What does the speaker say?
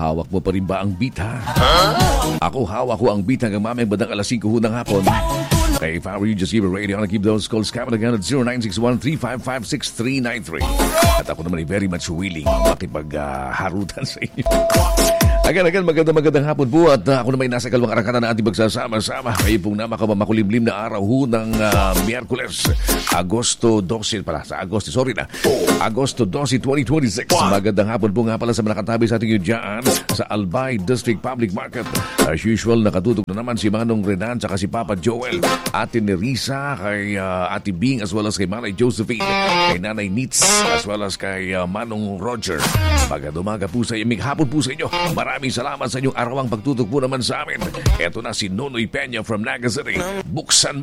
Hawak mo pa rin ba ang beat, ha? Ako, hawak ko ang beat hanggang mamayang bandang alas 5 ng hapon. Okay, if I were you, just give a radio and keep those calls coming again at 0961-355-6393. At ako naman ay very much willing makipag-harutan sa inyo. Again, magandang hapon po at ako naman ay nasa kalawang arakatan na ating magsasama-sama. Kayo pong makulimlim na araw ho ng Miyerkules, Agosto 12 pala. Agosto 12, 2026. Magandang hapon po nga pala sa mga nakatabi sa ating dyan sa Albay District Public Market. As usual, nakatutok na naman si Manong Renan at si Papa Joel, Ate Nerissa, kay Ate Bing, as well as kay Manay Josephine, kay Nanay Nitz, as well as kay Manong Roger. Magandang po sa iyo, hapon po sa inyo. Maraming salamat sa inyong arawang pagtutok po naman sa amin. Eto na si Nonoy Peña from Naga City. Buksan